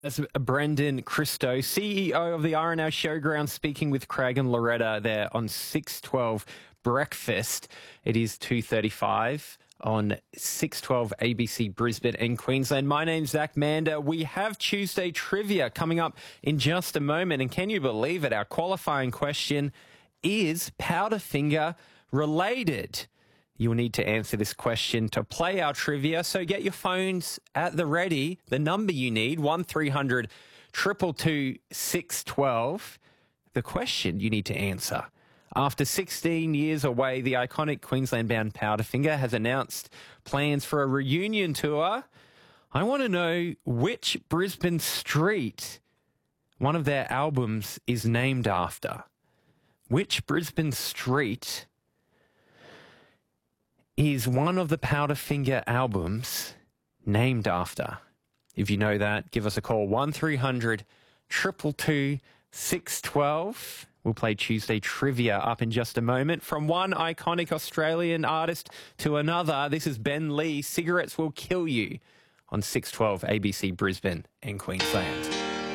That's Brendan Christo, CEO of the RNL Showground, speaking with Craig and Loretta there on 612 Breakfast. It is 2:35 on 612 ABC Brisbane and Queensland. My name's Zach Mander. We have Tuesday trivia coming up in just a moment. And can you believe it? Our qualifying question is Powderfinger related? You'll need to answer this question to play our trivia, so get your phones at the ready. The number you need, 1300 222 612. The question you need to answer. After 16 years away, the iconic Queensland-bound Powderfinger has announced plans for a reunion tour. I want to know which Brisbane street one of their albums is named after. Which Brisbane street is one of the Powderfinger albums named after? If you know that, give us a call, 1300 222 612. We'll play Tuesday trivia up in just a moment. From one iconic Australian artist to another, this is Ben Lee, Cigarettes Will Kill You, on 612 ABC Brisbane and Queensland.